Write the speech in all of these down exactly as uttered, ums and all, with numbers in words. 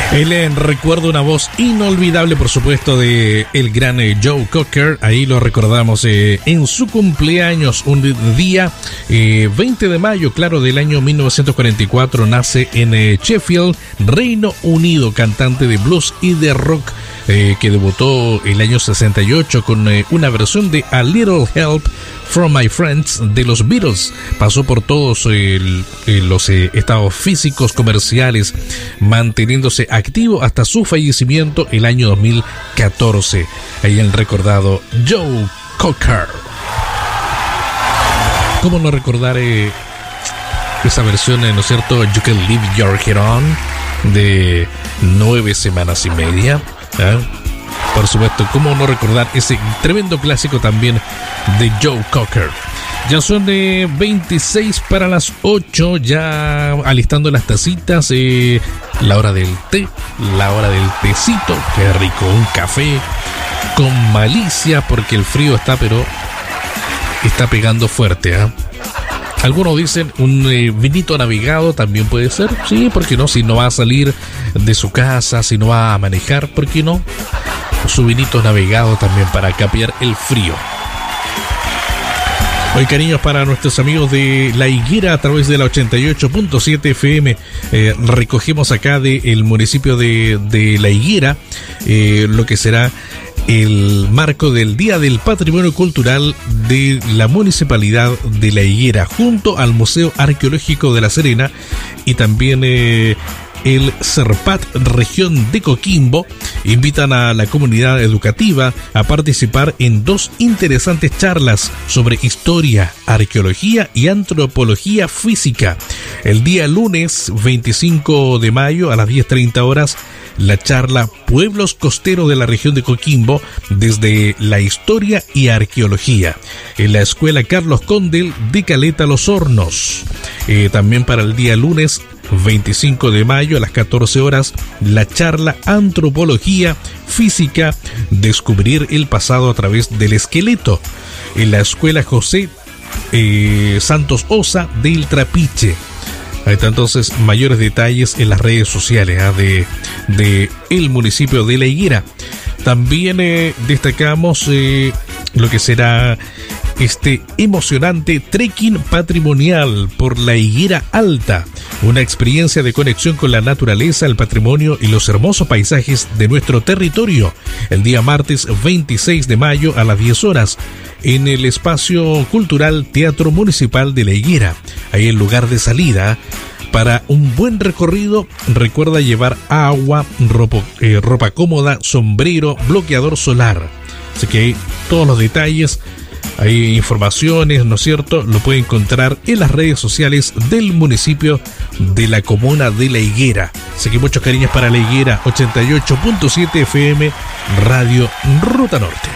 Él eh, recuerda una voz inolvidable, por supuesto, de el gran eh, Joe Cocker. Ahí lo recordamos eh, en su cumpleaños, un día eh, veinte de mayo, claro, del año mil novecientos cuarenta y cuatro. Nace en eh, Sheffield, Reino Unido, cantante de blues y de rock eh, que debutó el año sesenta y ocho con eh, una versión de A Little Help From My Friends de los Beatles. Pasó por todos eh, los eh, estados físicos comerciales, manteniéndose activo hasta su fallecimiento el año dos mil catorce. Ahí el recordado Joe Cocker. ¿Cómo no recordar eh, esa versión, eh, ¿no es cierto? You Can Leave Your Head On, de nueve semanas y media. ¿eh? Por supuesto, ¿cómo no recordar ese tremendo clásico también de Joe Cocker? Ya son de veintiséis para las ocho, ya alistando las tacitas, eh, la hora del té, la hora del tecito, qué rico, un café con malicia, porque el frío está, pero está pegando fuerte, ¿eh? Algunos dicen un eh, vinito navegado también puede ser, sí, ¿por qué no? Si no va a salir de su casa, si no va a manejar, ¿por qué no? Su vinito navegado también para capear el frío. Hoy cariños para nuestros amigos de La Higuera a través de la ochenta y ocho punto siete F M. Eh, recogemos acá del municipio de, de La Higuera eh, lo que será el marco del Día del Patrimonio Cultural de la Municipalidad de La Higuera, junto al Museo Arqueológico de La Serena y también eh, el CERPAT Región de Coquimbo. Invitan a la comunidad educativa a participar en dos interesantes charlas sobre historia, arqueología y antropología física. El día lunes veinticinco de mayo a las diez treinta horas, la charla Pueblos Costeros de la Región de Coquimbo desde la historia y arqueología en la Escuela Carlos Condel de Caleta Los Hornos. Eh, también para el día lunes veinticinco de mayo a las catorce horas, la charla Antropología Física, descubrir el pasado a través del esqueleto en la Escuela José eh, Santos Osa del Trapiche. Ahí está entonces mayores detalles en las redes sociales ¿eh? de, de el municipio de La Higuera. También eh, destacamos eh, lo que será este emocionante trekking patrimonial por la Higuera Alta, una experiencia de conexión con la naturaleza, el patrimonio y los hermosos paisajes de nuestro territorio, el día martes veintiséis de mayo a las diez horas en el espacio cultural Teatro Municipal de La Higuera. Ahí el lugar de salida. Para un buen recorrido, recuerda llevar agua, ropa, eh, ropa cómoda, sombrero, bloqueador solar. Así que hay todos los detalles, hay informaciones, ¿no es cierto? Lo puede encontrar en las redes sociales del municipio de la comuna de La Higuera. Así que muchos cariños para La Higuera, ochenta y ocho punto siete F M, Radio Ruta Norte.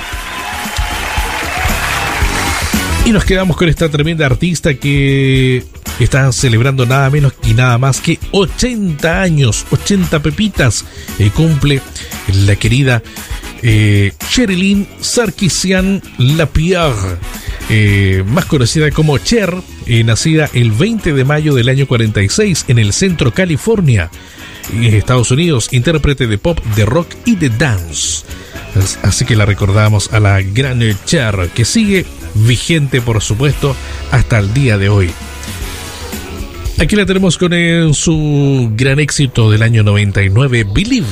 Y nos quedamos con esta tremenda artista que está celebrando nada menos y nada más que ochenta años, ochenta pepitas. Eh, cumple la querida eh, Sherilyn Sarkisian Lapierre, eh, más conocida como Cher, eh, nacida el veinte de mayo del año cuarenta y seis en el centro California, en Estados Unidos, intérprete de pop, de rock y de dance. Así que la recordamos a la gran Cher, que sigue vigente, por supuesto, hasta el día de hoy. Aquí la tenemos con el, su gran éxito del año noventa y nueve, Believe.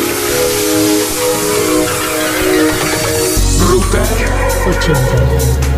Ruta ochenta.